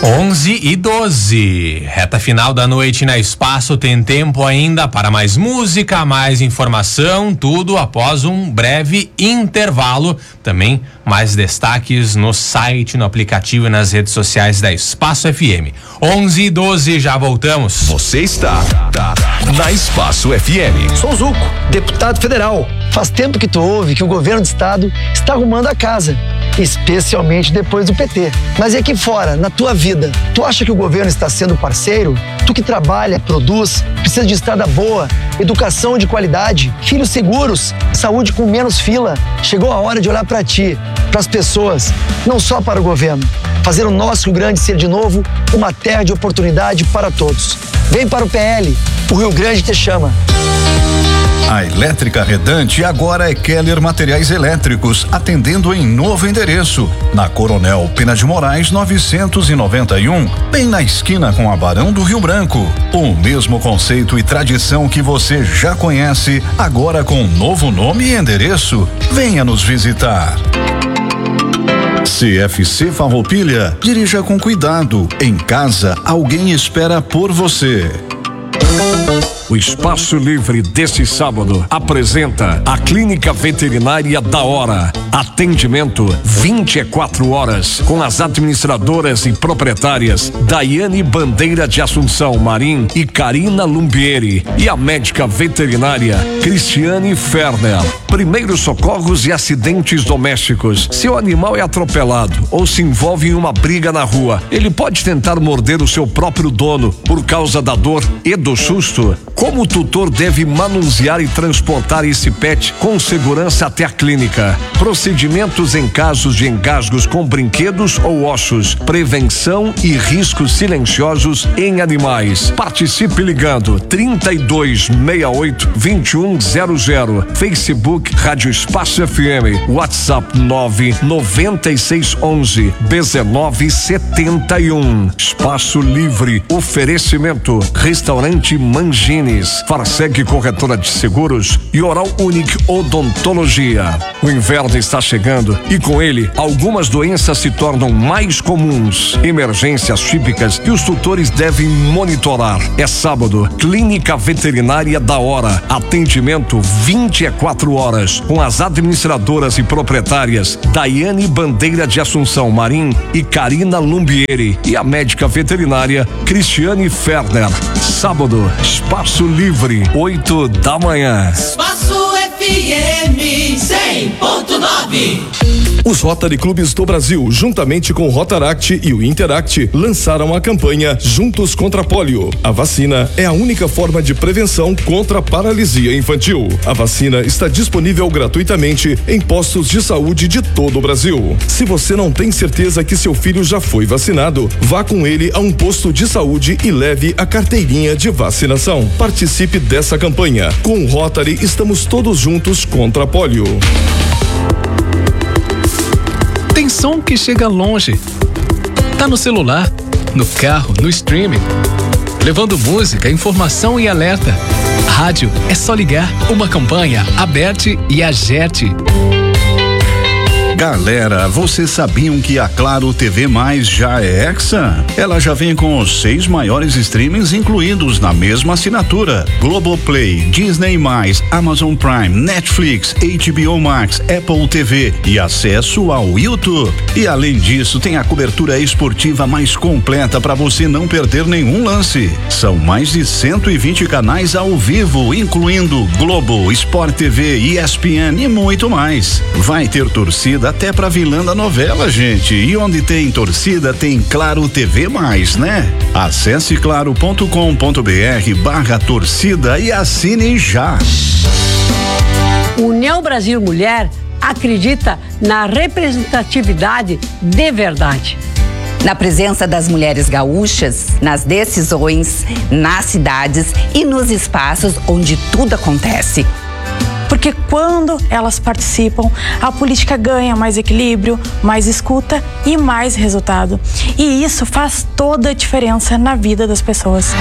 11:12, reta final da noite na Espaço. Tem tempo ainda para mais música, mais informação, tudo após um breve intervalo. Também mais destaques no site, no aplicativo e nas redes sociais da Espaço FM. 11:12, já voltamos. Você está na Espaço FM. Sou Zuco, deputado federal. Faz tempo que tu ouve que o governo do estado está arrumando a casa, especialmente depois do PT. Mas e aqui fora, na tua vida, tu acha que o governo está sendo parceiro? Tu que trabalha, produz, precisa de estrada boa, educação de qualidade, filhos seguros, saúde com menos fila. Chegou a hora de olhar para ti, para as pessoas, não só para o governo. Fazer o nosso Rio Grande ser de novo uma terra de oportunidade para todos. Vem para o PL, o Rio Grande te chama. A Elétrica Redante agora é Keller Materiais Elétricos, atendendo em novo endereço, na Coronel Pena de Moraes 991, bem na esquina com a Barão do Rio Branco. O mesmo conceito e tradição que você já conhece, agora com novo nome e endereço. Venha nos visitar. CFC Farroupilha, dirija com cuidado. Em casa, alguém espera por você. O Espaço Livre deste sábado apresenta a Clínica Veterinária da Hora. Atendimento 24 horas com as administradoras e proprietárias Daiane Bandeira de Assunção Marim e Karina Lumbieri e a médica veterinária Cristiane Ferner. Primeiros socorros e acidentes domésticos. Se o animal é atropelado ou se envolve em uma briga na rua, ele pode tentar morder o seu próprio dono por causa da dor e do susto. Como o tutor deve manusear e transportar esse pet com segurança até a clínica? Procedimentos em casos de engasgos com brinquedos ou ossos, prevenção e riscos silenciosos em animais. Participe ligando 3268-2100, Facebook Rádio Espaço FM, WhatsApp 99611-1971. Espaço Livre, oferecimento Restaurante Mangines, Farseg Corretora de Seguros e Oral Unique Odontologia. O inverno está chegando e com ele algumas doenças se tornam mais comuns. Emergências típicas que os tutores devem monitorar. É sábado, Clínica Veterinária da Hora. Atendimento 24 horas com as administradoras e proprietárias Daiane Bandeira de Assunção Marim e Karina Lumbieri e a médica veterinária Cristiane Ferner. Sábado, Espaço Livre, 8 da manhã. Espaço FM 100.9. Os Rotary Clubes do Brasil, juntamente com o Rotaract e o Interact, lançaram a campanha Juntos contra a Polio. A vacina é a única forma de prevenção contra a paralisia infantil. A vacina está disponível gratuitamente em postos de saúde de todo o Brasil. Se você não tem certeza que seu filho já foi vacinado, vá com ele a um posto de saúde e leve a carteirinha de vacinação. Participe dessa campanha. Com o Rotary, estamos todos juntos contra a polio. Tem som que chega longe. Tá no celular, no carro, no streaming, levando música, informação e alerta. Rádio é só ligar. Uma campanha Aberte e Agerte. Galera, vocês sabiam que a Claro TV Mais já é Hexa? Ela já vem com os 6 maiores streamings incluídos na mesma assinatura: Globoplay, Disney+, Amazon Prime, Netflix, HBO Max, Apple TV e acesso ao YouTube. E além disso, tem a cobertura esportiva mais completa para você não perder nenhum lance. São mais de 120 canais ao vivo, incluindo Globo, Sport TV, ESPN e muito mais. Vai ter torcida até pra vilã da novela, gente. E onde tem torcida, tem Claro TV Mais, né? Acesse claro.com.br/torcida e assine já. União Brasil Mulher acredita na representatividade de verdade. Na presença das mulheres gaúchas, nas decisões, nas cidades e nos espaços onde tudo acontece. Porque quando elas participam, a política ganha mais equilíbrio, mais escuta e mais resultado. E isso faz toda a diferença na vida das pessoas.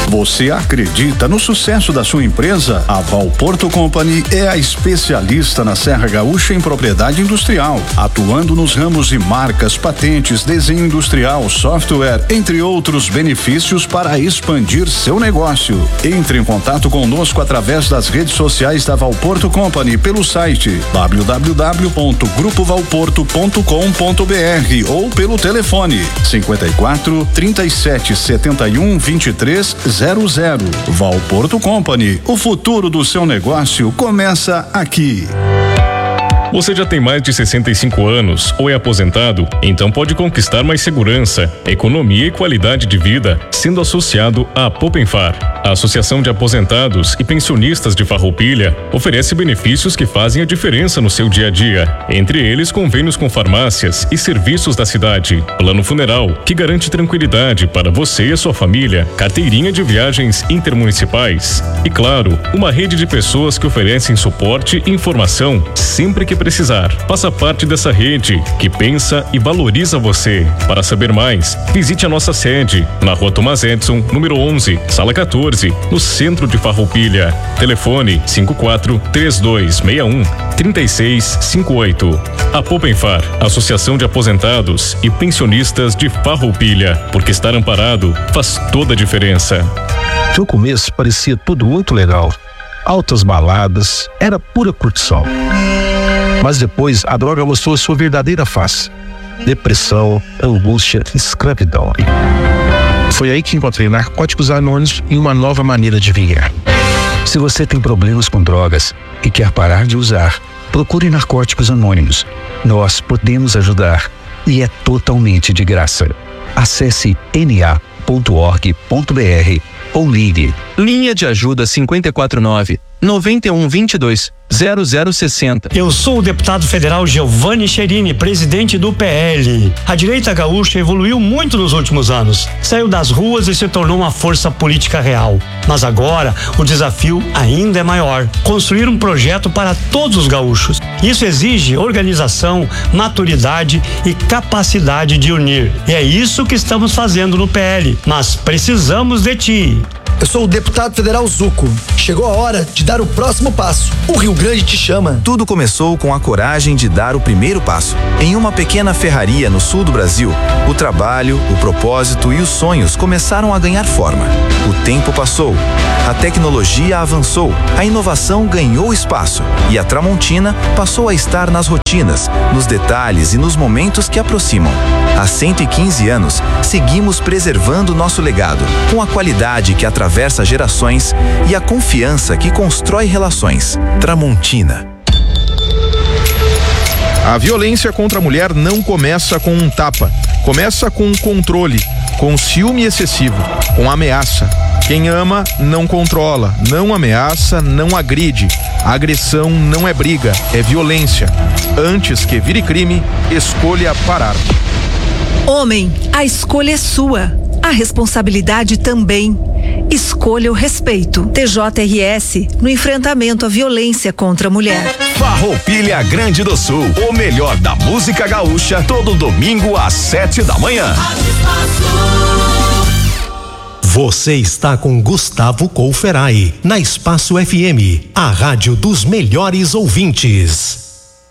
Você acredita no sucesso da sua empresa? A Valporto Company é a especialista na Serra Gaúcha em propriedade industrial, atuando nos ramos de marcas, patentes, desenho industrial, software, entre outros benefícios para expandir seu negócio. Entre em contato conosco através das redes sociais da Valporto Company pelo site www.grupovalporto.com.br ou pelo telefone 54 37 71 23 00. Valporto Company, o futuro do seu negócio começa aqui. Você já tem mais de 65 anos ou é aposentado? Então pode conquistar mais segurança, economia e qualidade de vida sendo associado à Popenfar. A Associação de Aposentados e Pensionistas de Farroupilha oferece benefícios que fazem a diferença no seu dia a dia. Entre eles, convênios com farmácias e serviços da cidade, plano funeral, que garante tranquilidade para você e a sua família, carteirinha de viagens intermunicipais e, claro, uma rede de pessoas que oferecem suporte e informação sempre que precisar. Faça parte dessa rede que pensa e valoriza você. Para saber mais, visite a nossa sede na Rua Tomás Edson, número 11, sala 14, no centro de Farroupilha. Telefone 54 3261 3658. A Popenfar, Associação de Aposentados e Pensionistas de Farroupilha, porque estar amparado faz toda a diferença. No começo parecia tudo muito legal. Altas baladas, era pura curtição. Mas depois a droga mostrou sua verdadeira face: depressão, angústia, escravidão. Foi aí que encontrei Narcóticos Anônimos e uma nova maneira de viver. Se você tem problemas com drogas e quer parar de usar, procure Narcóticos Anônimos. Nós podemos ajudar e é totalmente de graça. Acesse na.org.br ou ligue. Linha de ajuda 549 9122 0060. Eu sou o deputado federal Giovanni Cherini, presidente do PL. A direita gaúcha evoluiu muito nos últimos anos. Saiu das ruas e se tornou uma força política real. Mas agora o desafio ainda é maior: construir um projeto para todos os gaúchos. Isso exige organização, maturidade e capacidade de unir. E é isso que estamos fazendo no PL. Mas precisamos de ti. Eu sou o deputado federal Zuco. Chegou a hora de dar o próximo passo. O Rio Grande te chama. Tudo começou com a coragem de dar o primeiro passo. Em uma pequena ferraria no sul do Brasil, o trabalho, o propósito e os sonhos começaram a ganhar forma. O tempo passou, a tecnologia avançou, a inovação ganhou espaço e a Tramontina passou a estar nas rotinas, nos detalhes e nos momentos que aproximam. Há 115 anos, seguimos preservando nosso legado, com a qualidade que atravessa gerações e a confiança que constrói relações. Tramontina. A violência contra a mulher não começa com um tapa. Começa com controle, com ciúme excessivo, com ameaça. Quem ama não controla, não ameaça, não agride. A agressão não é briga, é violência. Antes que vire crime, escolha parar. Homem, a escolha é sua. A responsabilidade também. Escolha o respeito. TJRS no enfrentamento à violência contra a mulher. Farroupilha Grande do Sul, o melhor da música gaúcha, todo domingo às 7 da manhã. Você está com Gustavo Couferai, na Espaço FM, a rádio dos melhores ouvintes.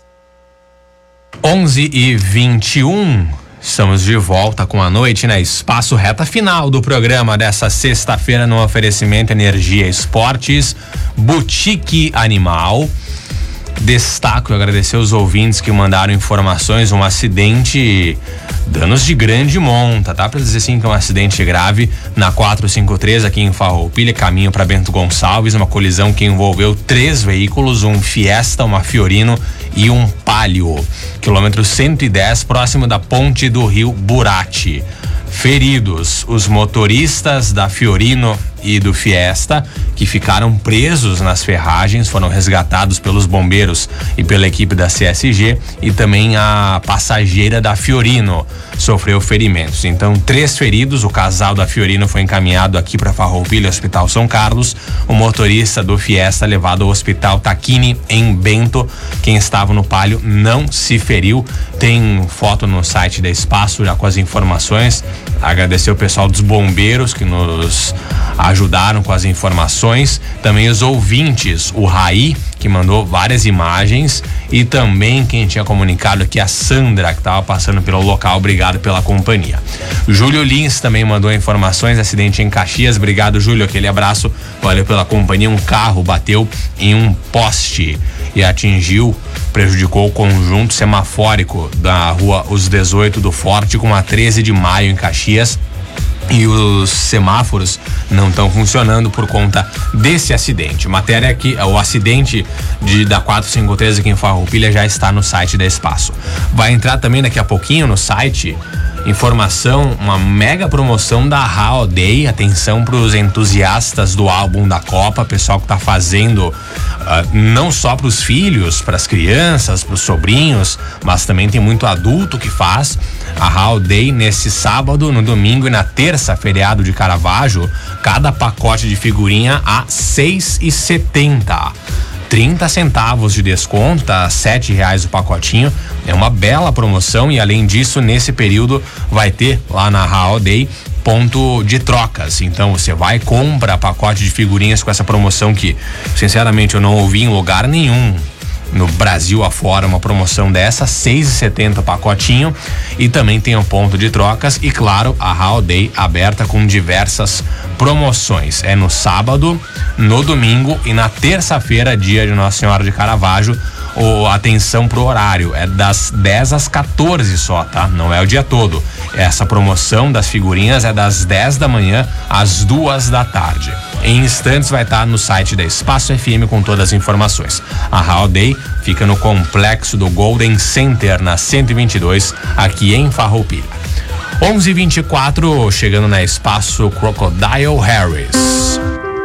11h21. Estamos de volta com a noite na Espaço, reta final do programa dessa sexta-feira, no oferecimento Energia Esportes, Boutique Animal. Destaco e agradecer os ouvintes que mandaram informações: um acidente, danos de grande monta, tá? Pra dizer assim que é um acidente grave na 453 aqui em Farroupilha, caminho para Bento Gonçalves, uma colisão que envolveu 3 veículos, um Fiesta, uma Fiorino e um Palio, quilômetro 110, próximo da ponte do Rio Burati. Feridos: os motoristas da Fiorino e do Fiesta, que ficaram presos nas ferragens, foram resgatados pelos bombeiros e pela equipe da CSG, e também a passageira da Fiorino sofreu ferimentos. Então, 3 feridos. O casal da Fiorino foi encaminhado aqui para Farroupilha, Hospital São Carlos. O motorista do Fiesta levado ao Hospital Taquini em Bento. Quem estava no Palio não se feriu. Tem foto no site da Espaço já com as informações. Agradecer o pessoal dos bombeiros que nos ajudaram com as informações, também os ouvintes, o Raí, que mandou várias imagens, e também quem tinha comunicado aqui, a Sandra, que estava passando pelo local. Obrigado pela companhia. Júlio Lins também mandou informações, acidente em Caxias. Obrigado, Júlio, aquele abraço, valeu pela companhia. Um carro bateu em um poste e prejudicou o conjunto semafórico da rua Os 18 do Forte com a 13 de maio em Caxias. E os semáforos não estão funcionando por conta desse acidente. Matéria aqui, o acidente da 453 aqui em Farroupilha já está no site da Espaço. Vai entrar também daqui a pouquinho no site informação, uma mega promoção da Holiday. Atenção para os entusiastas do álbum da Copa, pessoal que está fazendo não só para os filhos, para as crianças, para os sobrinhos, mas também tem muito adulto que faz. A Holiday nesse sábado, no domingo e na terça, feriado de Caravaggio, cada pacote de figurinha a R$6,70. 30 centavos de desconto, tá R$7 o pacotinho. É uma bela promoção e além disso, nesse período vai ter lá na Holiday ponto de trocas. Então você vai, compra pacote de figurinhas com essa promoção que, sinceramente, eu não ouvi em lugar nenhum no Brasil afora uma promoção dessa, R$6,70 pacotinho, e também tem um ponto de trocas e, claro, a Holiday aberta com diversas promoções. É no sábado, no domingo e na terça-feira, dia de Nossa Senhora de Caravaggio. Atenção pro horário, é das 10 às 14 só, tá? Não é o dia todo. Essa promoção das figurinhas é das 10 da manhã às 2 da tarde. Em instantes vai estar no site da Espaço FM com todas as informações. A Holiday fica no complexo do Golden Center, na 122, aqui em Farroupilha. 11h24, chegando na Espaço, Crocodile Harris.